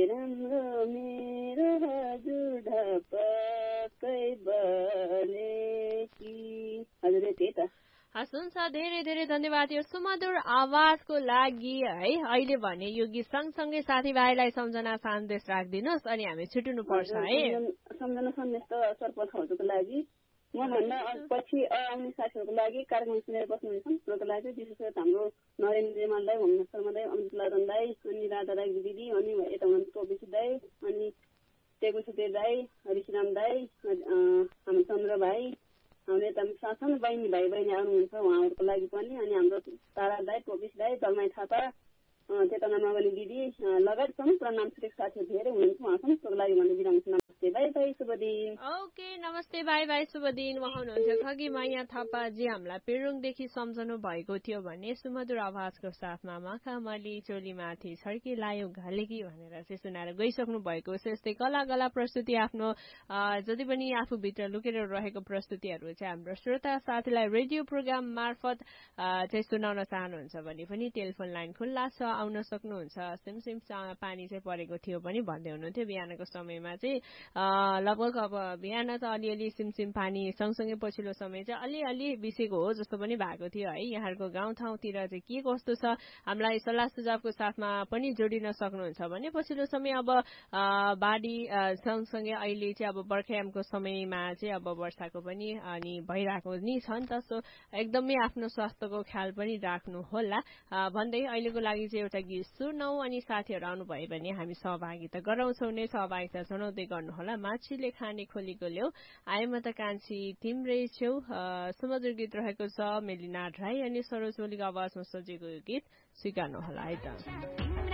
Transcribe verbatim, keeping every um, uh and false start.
राम्रो मेरो हजुर ढपकै बनेकी। हजुर त्यही त। हस् हुन्छ, धेरै धेरै धन्यवाद यो सुमधुर आवाजको लागि है। अहिले भने यो गीत सँगसँगै साथीभाइलाई सम्झना सन्देश राखिदिनुहोस् अनि हामी छुट्नु पर्छ है। सम्झना सन्देश त सर्पछौजको लागि म भन्दा पछि आउने साथीहरूको लागि, कार्यक्रम सुनेर बस्नुहुन्छ उनीहरूको लागि विशेष गरी हाम्रो नरेन्द्र जेमाल दाई, मोहम्मद शर्मा दाई, अमित लादन दाई, अनि राधा राई दिदी, अनि यता हुनुहुन्छ टोबिसी दाई, अनि टेगु छुटे दाई, हरिश्राम दाई, हाम्रो चन्द्र भाइ, हाम्रो यता सानो बहिनी भाइ बहिनी आउनुहुन्छ उहाँहरूको लागि पनि, अनि हाम्रो तारा दाई, टोबिस दाई, जलमाई थापा, चेतना नगनी दिदी लगायत सम्पूर्ण नाम छुटेको साथीहरू धेरै हुनुहुन्छ उहाँ सम्पूर्णको लागि भन्ने बिराउँछु। नमस्ते बाई बाई, शुभ दिन। ओके नमस्ते बाई बाई, शुभ दिन। उहाँ हुनुहुन्थ्यो खगी माया थापाजी, हामीलाई पेरुङदेखि सम्झनु भएको थियो भने सुमधुर आवाजको साथमा मखमली चोलीमाथि छड्के लायो घालेकी भनेर चाहिँ सुनाएर गइसक्नु भएको छ। यस्तै कला कला प्रस्तुति आफ्नो जति पनि आफूभित्र लुकेर रहेको प्रस्तुतिहरू चाहिँ हाम्रो श्रोता साथीलाई रेडियो प्रोग्राम मार्फत चाहिँ सुनाउन चाहनुहुन्छ भने पनि टेलिफोन लाइन खुल्ला छ, आउन सक्नुहुन्छ। सिमसिम पानी चाहिँ परेको थियो पनि भन्दै हुनुहुन्थ्यो। बिहानको समयमा चाहिँ लगभग अब बिहान त अलिअलि सिमसिम पानी सँगसँगै पछिल्लो समय चाहिँ अलिअलि बिसेको हो जस्तो पनि भएको थियो है। यहाँहरूको गाउँठाउँतिर चाहिँ के कस्तो छ हामीलाई सल्लाह सुझावको साथमा पनि जोडिन सक्नुहुन्छ भने पछिल्लो समय अब बाढी सँगसँगै अहिले चाहिँ अब बर्खायामको समयमा चाहिँ अब वर्षाको पनि अनि भइरहेको नि छ नि त, सो एकदमै आफ्नो स्वास्थ्यको ख्याल पनि राख्नु होला भन्दै अहिलेको लागि चाहिँ एउटा गीत सुनौ अनि साथीहरू आउनुभयो भने हामी सहभागिता गराउँछौँ नै, सहभागिता जनाउँदै गर्नुहोला। माछीले खाने खोलीको ल्याउ आए म त कान्छी तिम्रै छेउ सुमधुर गीत रहेको छ। मेलिना राई अनि सरोज ओलीको आवाजमा सजिएको यो गीत स्वीकार्नुहोला है त।